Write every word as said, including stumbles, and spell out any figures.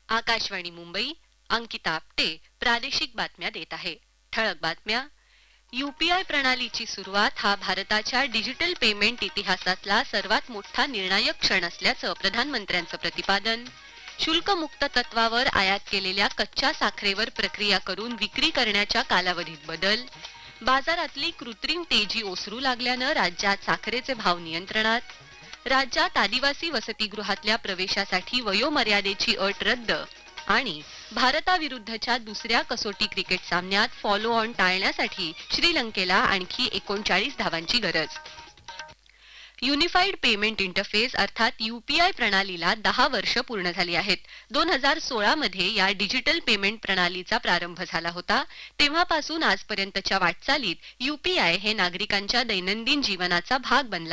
आकाशवाणी मुंबई, अंकिता आपटे प्रादेशिक बातम्या देत आहे. ठळक बातम्या. यूपीआय प्रणालीची सुरुवात हा भारताच्या डिजिटल पेमेंट इतिहासातला सर्वात मोठा निर्णायक क्षण असल्याचं प्रधानमंत्र्यांचं प्रतिपादन. शुल्कमुक्त तत्वावर आयात केलेल्या कच्च्या साखरेवर प्रक्रिया करून विक्री करण्याच्या कालावधीत बदल. बाजारातली कृत्रिम तेजी ओसरू लागल्यानं राज्यात साखरेचे भाव नियंत्रणात. राज्यात आदिवासी वसतिगृहातल्या प्रवेशासाठी वयोमर्यादेची अट रद्द. आणि भारताविरुद्धच्या दुसऱ्या कसोटी क्रिकेट सामन्यात फॉलो ऑन टाळण्यासाठी श्रीलंकेला आणखी एकोणचाळीस धावांची गरज. युनिफाईड पेमेंट इंटरफेस अर्थात यूपीआय प्रणालीला दहा वर्ष पूर्ण झाली आहेत. दोन हजार सोळा मध्ये या डिजिटल पेमेंट प्रणालीचा प्रारंभ झाला होता. तेव्हापासून आजपर्यंतच्या वाटचालीत यूपीआय हे नागरिकांच्या दैनंदिन जीवनाचा भाग बनला